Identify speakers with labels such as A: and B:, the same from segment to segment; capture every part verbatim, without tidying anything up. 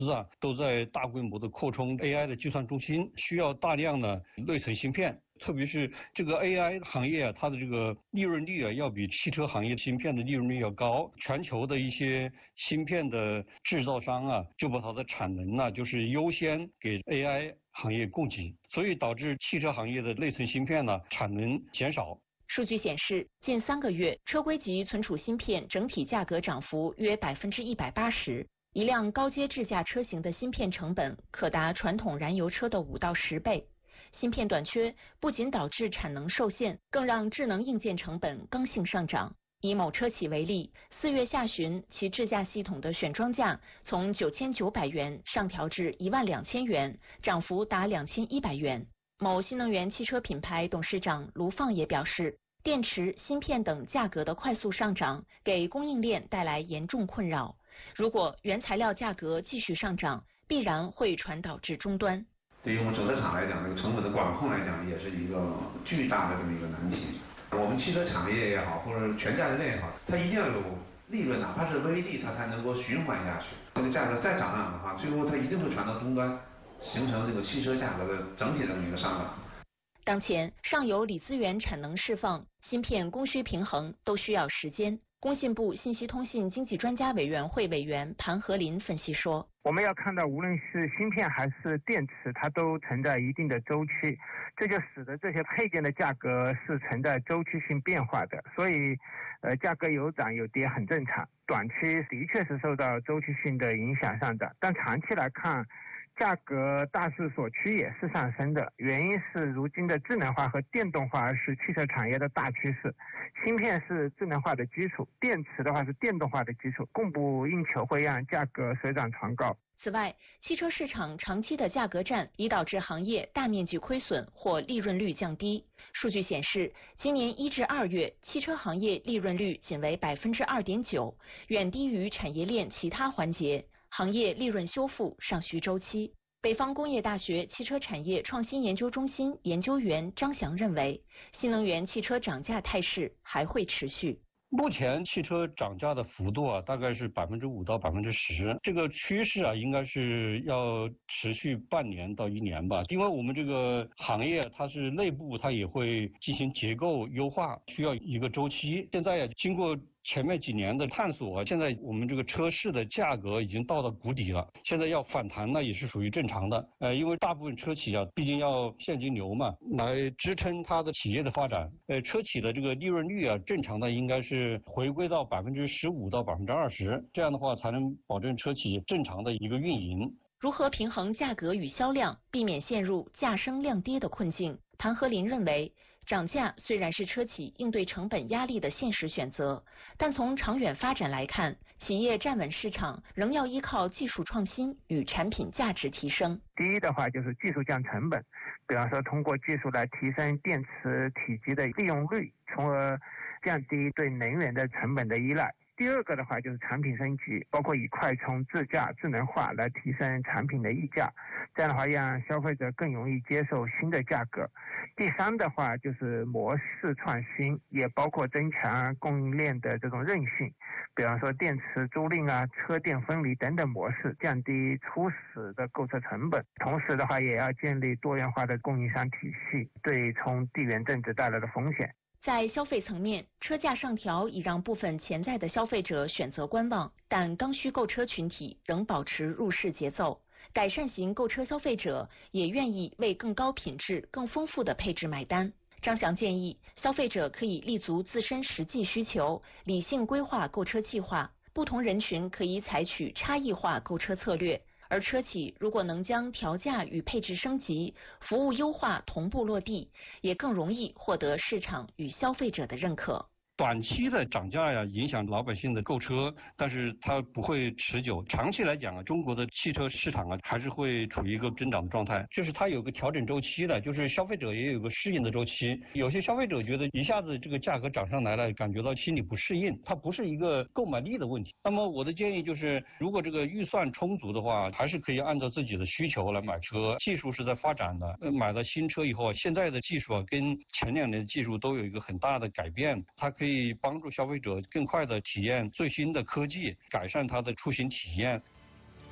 A: 啊，都在大规模的扩充 A I 的计算中心，需要大量的内存芯片。特别是这个 A I 行业啊，它的这个利润率啊，要比汽车行业芯片的利润率要高。全球的一些芯片的制造商啊，就把它的产能呢、啊，就是优先给 A I 行业供给，所以导致汽车行业的内存芯片呢产能减少。
B: 数据显示，近三个月车规级存储芯片整体价格涨幅约百分之一百八十。一辆高阶智驾车型的芯片成本可达传统燃油车的五到十倍。芯片短缺不仅导致产能受限，更让智能硬件成本刚性上涨。以某车企为例，四月下旬其智驾系统的选装价从九千九百元上调至一万两千元，涨幅达两千一百元。某新能源汽车品牌董事长卢放也表示，电池、芯片等价格的快速上涨，给供应链带来严重困扰。如果原材料价格继续上涨，必然会传导至终端。
C: 对于我们整车厂来讲，这个成本的管控来讲，也是一个巨大的这么一个难题。我们汽车产业也好，或者全价值链也好，它一定要有利润，哪怕是微利，它才能够循环下去。这个价格再涨涨的话，最后它一定会传到终端，形成这个汽车价格的整体的一个上涨。
B: 当前，上游锂资源产能释放、芯片供需平衡都需要时间。工信部信息通信经济专家委员会委员盘和林分析说，
D: 我们要看到无论是芯片还是电池，它都存在一定的周期，这就使得这些配件的价格是存在周期性变化的，所以呃，价格有涨有跌很正常。短期的确是受到周期性的影响上涨，但长期来看，价格大势所趋也是上升的，原因是如今的智能化和电动化是汽车产业的大趋势，芯片是智能化的基础，电池的话是电动化的基础，供不应求会让价格水涨船高。
B: 此外，汽车市场长期的价格战已导致行业大面积亏损或利润率降低。数据显示，今年一至二月，汽车行业利润率仅为百分之二点九，远低于产业链其他环节。行业利润修复尚需周期。北方工业大学汽车产业创新研究中心研究员张翔认为，新能源汽车涨价态势还会持续。
A: 目前汽车涨价的幅度啊，大概是百分之五到百分之十，这个趋势啊，应该是要持续半年到一年吧。因为我们这个行业它是内部它也会进行结构优化，需要一个周期。现在呀、啊，经过前面几年的探索，现在我们这个车市的价格已经到了谷底了，现在要反弹呢也是属于正常的。呃，因为大部分车企啊，毕竟要现金流嘛，来支撑它的企业的发展。呃，车企的这个利润率啊，正常的应该是回归到百分之十五到百分之二十，这样的话才能保证车企正常的一个运营。
B: 如何平衡价格与销量，避免陷入价升量跌的困境？谭和林认为，涨价虽然是车企应对成本压力的现实选择，但从长远发展来看，企业站稳市场仍要依靠技术创新与产品价值提升。
D: 第一的话就是技术降成本，比方说通过技术来提升电池体积的利用率，从而降低对能源的成本的依赖。第二个的话就是产品升级，包括以快充、自驾、智能化来提升产品的溢价，这样的话让消费者更容易接受新的价格。第三的话就是模式创新，也包括增强供应链的这种韧性，比方说电池租赁啊、车电分离等等模式，降低初始的购车成本。同时的话也要建立多元化的供应商体系，对冲地缘政治带来的风险。
B: 在消费层面，车价上调已让部分潜在的消费者选择观望，但刚需购车群体仍保持入市节奏。改善型购车消费者也愿意为更高品质、更丰富的配置买单。张翔建议，消费者可以立足自身实际需求，理性规划购车计划。不同人群可以采取差异化购车策略。而车企如果能将调价与配置升级、服务优化同步落地，也更容易获得市场与消费者的认可。
A: 短期的涨价呀，影响老百姓的购车，但是它不会持久。长期来讲啊，中国的汽车市场啊，还是会处于一个增长的状态。就是它有个调整周期的，就是消费者也有个适应的周期。有些消费者觉得一下子这个价格涨上来了，感觉到心里不适应，它不是一个购买力的问题。那么我的建议就是，如果这个预算充足的话，还是可以按照自己的需求来买车。技术是在发展的，买了新车以后，现在的技术啊，跟前两年的技术都有一个很大的改变，它可以可以帮助消费者更快地体验最新的科技，改善他的出行体验。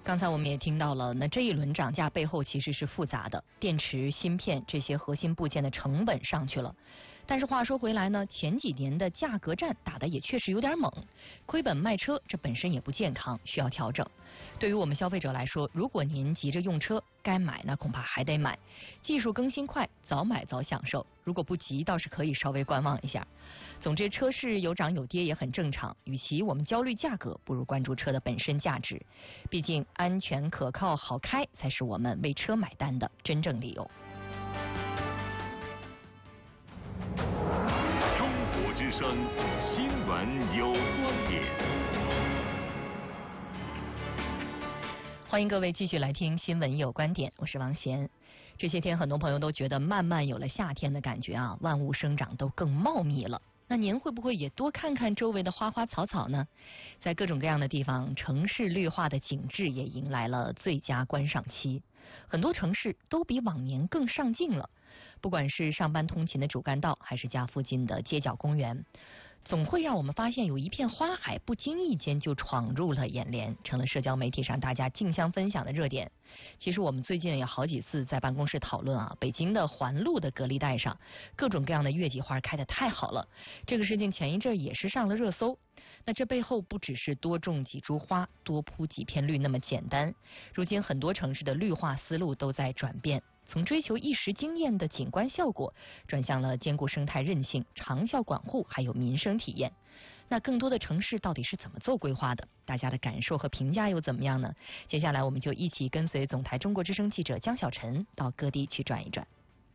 B: 刚才我们也听到了，那这一轮涨价背后其实是复杂的，电池、芯片这些核心部件的成本上去了。但是话说回来呢，前几年的价格战打得也确实有点猛，亏本卖车这本身也不健康，需要调整。对于我们消费者来说，如果您急着用车，该买那恐怕还得买。技术更新快，早买早享受。如果不急，倒是可以稍微观望一下。总之，车市有涨有跌也很正常。与其我们焦虑价格，不如关注车的本身价值。毕竟安全、可靠、好开才是我们为车买单的真正理由。
E: 中国之声新闻有观点。
B: 欢迎各位继续来听新闻有观点，我是王贤。这些天很多朋友都觉得慢慢有了夏天的感觉啊，万物生长都更茂密了。那您会不会也多看看周围的花花草草呢？在各种各样的地方，城市绿化的景致也迎来了最佳观赏期。很多城市都比往年更上镜了，不管是上班通勤的主干道，还是家附近的街角公园，总会让我们发现有一片花海不经意间就闯入了眼帘，成了社交媒体上大家竞相分享的热点。其实我们最近也好几次在办公室讨论啊，北京的环路的隔离带上各种各样的月季花开得太好了，这个事情前一阵也是上了热搜。那这背后不只是多种几株花、多铺几片绿那么简单，如今很多城市的绿化思路都在转变，从追求一时惊艳的景观效果，转向了兼顾生态韧性、长效管护还有民生体验。那更多的城市到底是怎么做规划的？大家的感受和评价又怎么样呢？接下来我们就一起跟随总台中国之声记者江小晨到各地去转一转。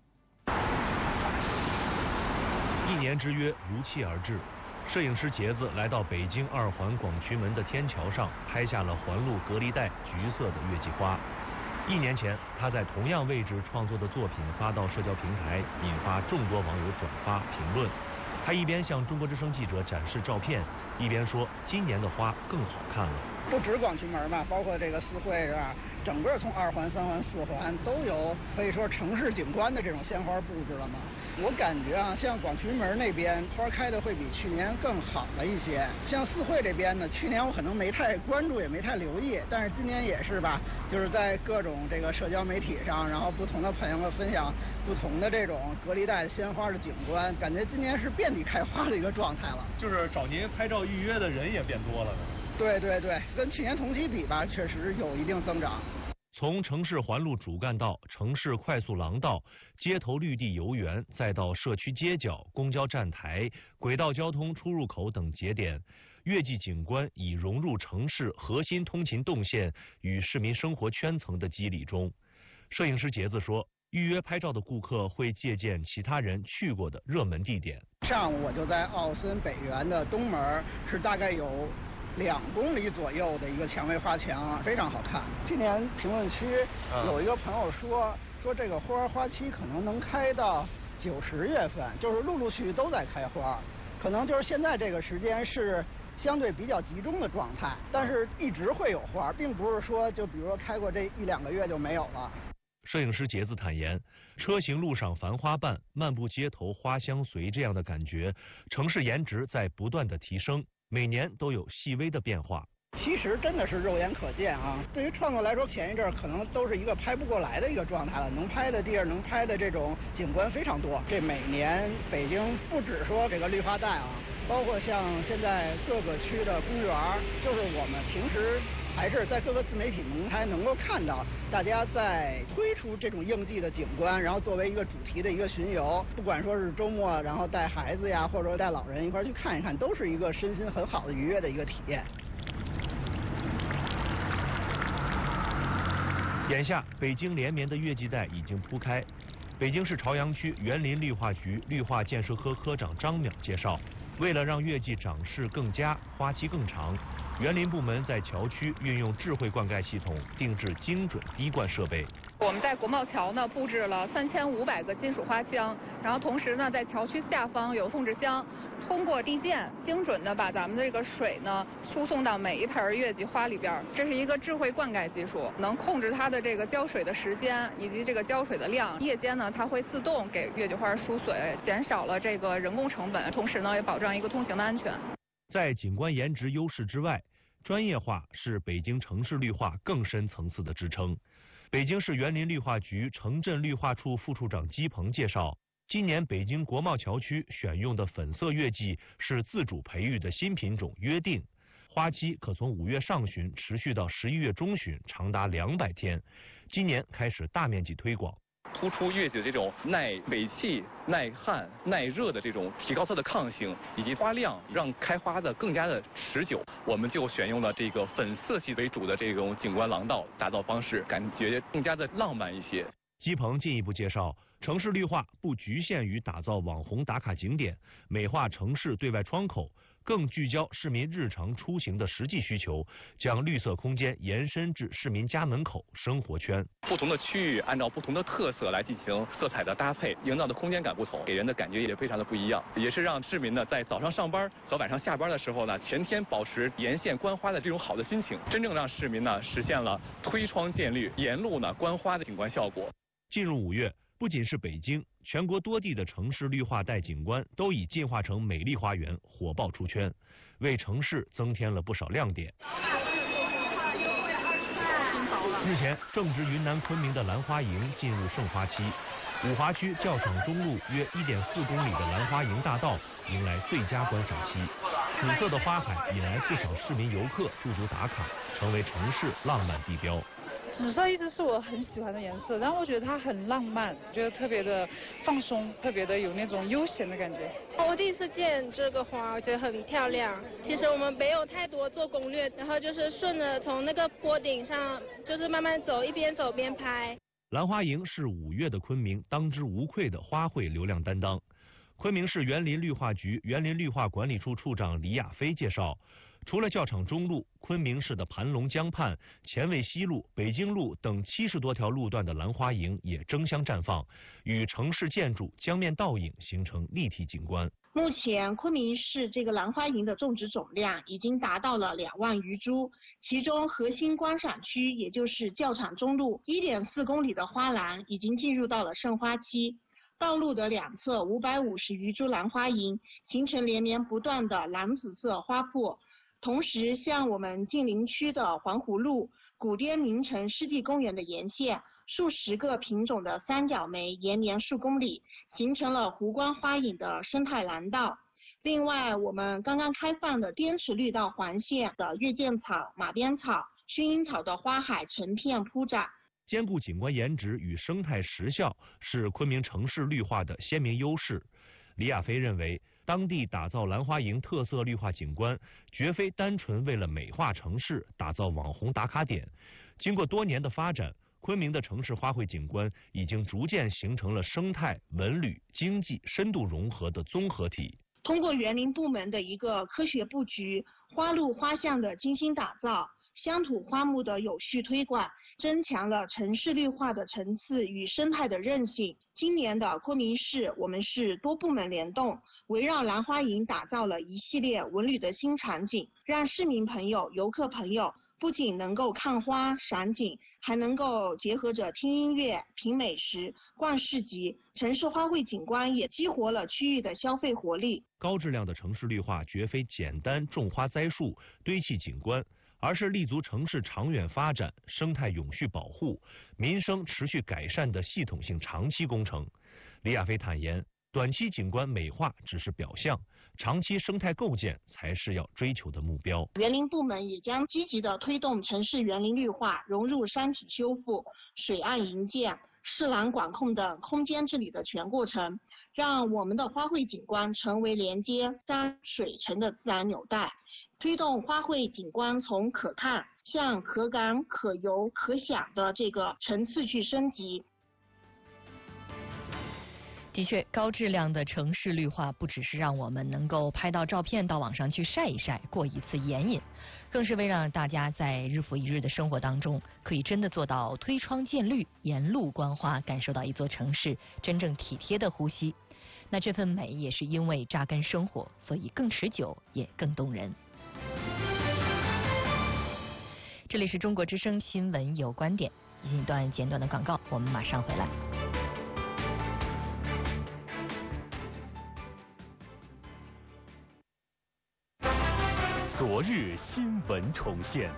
F: 一年之约如期而至，摄影师杰子来到北京二环广渠门的天桥上，拍下了环路隔离带橘色的月季花。一年前，他在同样位置创作的作品发到社交平台，引发众多网友转发评论。他一边向中国之声记者展示照片，一边说今年的花更好看了。
G: 不止广渠门嘛，包括这个四惠是吧？整个从二环、三环、四环都有可以说城市景观的这种鲜花布置了嘛。我感觉啊，像广渠门那边花开的会比去年更好了一些。像四惠这边呢，去年我可能没太关注，也没太留意，但是今年也是吧，就是在各种这个社交媒体上，然后不同的朋友们分享不同的这种隔离带鲜花的景观，感觉今年是遍地开花的一个状态了。
F: 就是找您拍照预约的人也变多了呢。
G: 对对对，跟去年同期比吧，确实有一定增长。
F: 从城市环路主干道、城市快速廊道、街头绿地游园，再到社区街角、公交站台、轨道交通出入口等节点，月季景观已融入城市核心通勤动线与市民生活圈层的肌理中。摄影师杰子说，预约拍照的顾客会借鉴其他人去过的热门地点。
G: 上午我就在奥森北园的东门，是大概有两公里左右的一个蔷薇花墙，非常好看。今年评论区有一个朋友说，说这个花花期可能能开到九十月份，就是陆陆续续都在开花，可能就是现在这个时间是相对比较集中的状态，但是一直会有花，并不是说就比如说开过这一两个月就没有了。
F: 摄影师杰子坦言，车行路上繁花瓣，漫步街头花香随这样的感觉，城市颜值在不断的提升，每年都有细微的变化。
G: 其实真的是肉眼可见啊！对于创作来说，前一阵可能都是一个拍不过来的一个状态了，能拍的地儿、能拍的这种景观非常多。这每年北京不只说这个绿化带啊，包括像现在各个区的公园，就是我们平时还是在各个自媒体平台能够看到大家在推出这种应季的景观，然后作为一个主题的一个巡游，不管说是周末然后带孩子呀，或者说带老人一块去看一看，都是一个身心很好的愉悦的一个体验。
F: 眼下，北京连绵的月季带已经铺开。北京市朝阳区园林绿化局绿化建设科科长张淼介绍，为了让月季长势更佳、花期更长，园林部门在桥区运用智慧灌溉系统，定制精准滴灌设备。
H: 我们在国贸桥呢布置了三千五百个金属花箱，然后同时呢在桥区下方有控制箱，通过地涧精准的把咱们这个水呢输送到每一盆月季花里边。这是一个智慧灌溉技术，能控制它的这个浇水的时间以及这个浇水的量。夜间呢它会自动给月季花输水，减少了这个人工成本，同时呢也保障一个通行的安全。
F: 在景观颜值优势之外， 专业化是北京城市绿化更深层次的支撑。北京市园林绿化局城镇绿化处副处长姬鹏介绍，今年北京国贸桥区选用的粉色月季是自主培育的新品种约定，花期可从五月上旬持续到十一月中旬，长达两百天。今年开始大面积推广。
I: 突出月季的这种耐尾气、耐旱、耐热的这种，提高它的抗性以及花量，让开花的更加的持久。我们就选用了这个粉色系为主的这种景观廊道打造方式，感觉更加的浪漫一些。
F: 姬鹏进一步介绍，城市绿化不局限于打造网红打卡景点，美化城市对外窗口，更聚焦市民日常出行的实际需求，将绿色空间延伸至市民家门口、生活圈。
I: 不同的区域按照不同的特色来进行色彩的搭配，营造的空间感不同，给人的感觉也非常的不一样，也是让市民呢在早上上班和晚上下班的时候呢，全天保持沿线观花的这种好的心情，真正让市民呢实现了推窗见绿、沿路呢观花的景观效果。
F: 进入五月，不仅是北京，全国多地的城市绿化带景观都已进化成美丽花园，火爆出圈，为城市增添了不少亮点。日前，正值云南昆明的兰花楹进入盛花期，五华区教场中路约 一点四公里的兰花楹大道迎来最佳观赏期。紫色的花海引来不少市民游客驻足打卡，成为城市浪漫地标。
J: 紫色一直是我很喜欢的颜色，然后我觉得它很浪漫，觉得特别的放松，特别的有那种悠闲的感觉。
K: 我第一次见这个花，我觉得很漂亮。其实我们没有太多做攻略，然后就是顺着从那个坡顶上，就是慢慢走，一边走边拍。
F: 兰花楹是五月的昆明当之无愧的花卉流量担当。昆明市园林绿化局园林绿化管理处处长李亚飞介绍，除了教场中路，昆明市的盘龙江畔、前卫西路、北京路等七十多条路段的兰花楹也争相绽放，与城市建筑江面倒影，形成立体景观。
L: 目前昆明市这个兰花楹的种植总量已经达到了两万余株，其中核心观赏区也就是教场中路 一点四公里的花栏已经进入到了盛花期。道路的两侧五百五十余株兰花楹形成连绵不断的蓝紫色花圃。同时，像我们近邻区的环湖路、古滇名城湿地公园的沿线，数十个品种的三角梅延绵数公里，形成了湖光花影的生态廊道。另外，我们刚刚开放的滇池绿道环线的月见草、马鞭草、薰衣草的花海成片铺展。
F: 兼顾景观颜值与生态实效是昆明城市绿化的鲜明优势。李亚飞认为，当地打造兰花楹特色绿化景观，绝非单纯为了美化城市、打造网红打卡点。经过多年的发展，昆明的城市花卉景观已经逐渐形成了生态、文旅、经济深度融合的综合体。
L: 通过园林部门的一个科学布局，花路花巷的精心打造，乡土花木的有序推广，增强了城市绿化的层次与生态的韧性。今年的昆明市，我们是多部门联动，围绕兰花楹打造了一系列文旅的新场景，让市民朋友、游客朋友不仅能够看花赏景，还能够结合着听音乐、品美食、逛市集。城市花卉景观也激活了区域的消费活力。
F: 高质量的城市绿化绝非简单种花栽树、堆砌景观，而是立足城市长远发展、生态永续保护、民生持续改善的系统性长期工程。李亚飞坦言，短期景观美化只是表象，长期生态构建才是要追求的目标。
L: 园林部门也将积极地推动城市园林绿化融入山体修复、水岸营建、市廊管控等空间治理的全过程，让我们的花卉景观成为连接山水城的自然纽带，推动花卉景观从可看向可感、可游、可享的这个层次去升级。
B: 的确，高质量的城市绿化不只是让我们能够拍到照片到网上去晒一晒，过一次眼瘾，更是为让大家在日复一日的生活当中，可以真的做到推窗见绿，沿路观花，感受到一座城市真正体贴的呼吸。那这份美也是因为扎根生活，所以更持久，也更动人。这里是中国之声新闻有观点，一段简短的广告，我们马上回来。
E: 昨日新闻重现。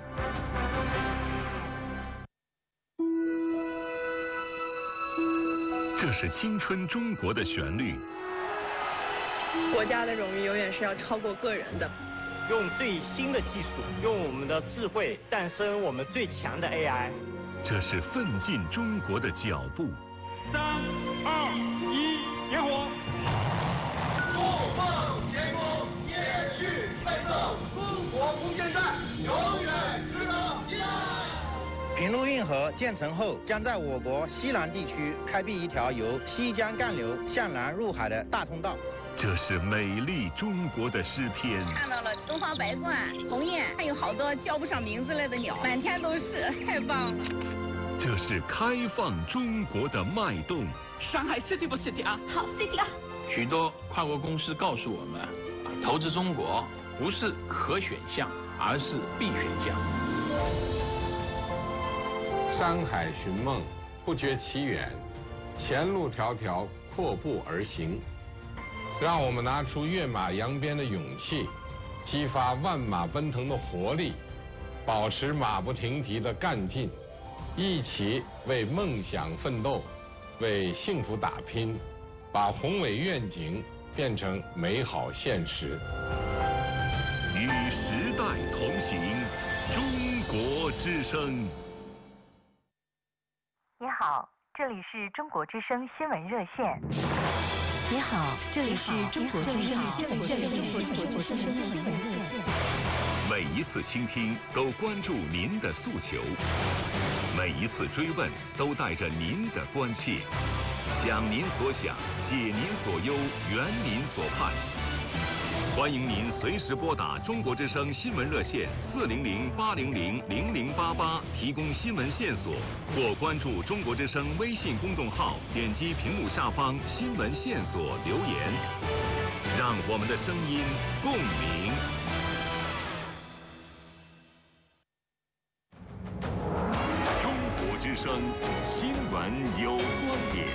E: 这是青春中国的旋律。
M: 国家的荣誉永远是要超过个人的。
N: 用最新的技术，用我们的智慧诞生我们最强的 A I。
E: 这是奋进中国的脚步。
O: 三二一，点火！
P: 筑梦天空，延续奋斗，中国空间站永远值得期待。
Q: 平陆运河建成后，将在我国西南地区开辟一条由西江干流向南入海的大通道。
E: 这是美丽中国的诗篇。
R: 看到了东方白鹳、鸿雁，还有好多叫不上名字来的鸟，满天都是，太棒了。
E: 这是开放中国的脉动。
S: 上海 City 不 City 啊？好 City 啊！
T: 许多跨国公司告诉我们，投资中国不是可选项，而是必选项。
U: 山海寻梦，不觉其远；前路迢迢，阔步而行。让我们拿出跃马扬鞭的勇气，激发万马奔腾的活力，保持马不停蹄的干劲，一起为梦想奋斗，为幸福打拼，把宏伟愿景变成美好现实。
E: 与时代同行，中国之声。
V: 你好，这里是中国之声新闻热线。
B: 你好，这里是中国之声新闻热线。
E: 每一次倾听都关注您的诉求，每一次追问都带着您的关切，想您所想，解您所忧，圆您所盼。欢迎您随时拨打中国之声新闻热线四零零八零零零零八八提供新闻线索，或关注中国之声微信公众号，点击屏幕下方新闻线索留言，让我们的声音共鸣。中国之声新闻有观点。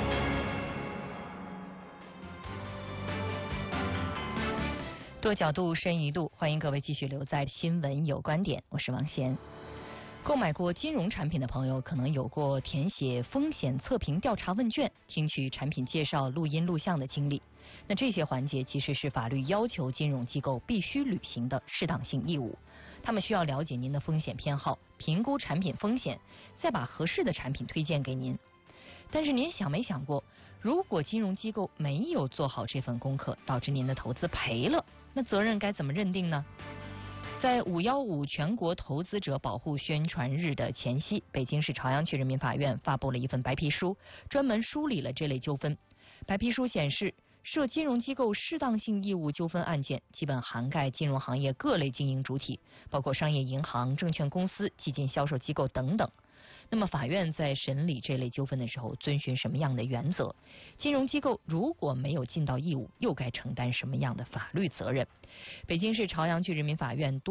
B: 多角度，深一度，欢迎各位继续留在新闻有观点，我是王贤。购买过金融产品的朋友，可能有过填写风险测评调查问卷、听取产品介绍、录音录像的经历。那这些环节其实是法律要求金融机构必须履行的适当性义务。他们需要了解您的风险偏好，评估产品风险，再把合适的产品推荐给您。但是您想没想过，如果金融机构没有做好这份功课，导致您的投资赔了，那责任该怎么认定呢？在五一五全国投资者保护宣传日的前夕，北京市朝阳区人民法院发布了一份白皮书，专门梳理了这类纠纷。白皮书显示，涉金融机构适当性义务纠纷案件基本涵盖金融行业各类经营主体，包括商业银行、证券公司、基金销售机构等等。那么法院在审理这类纠纷的时候，遵循什么样的原则？金融机构如果没有尽到义务，又该承担什么样的法律责任？北京市朝阳区人民法院多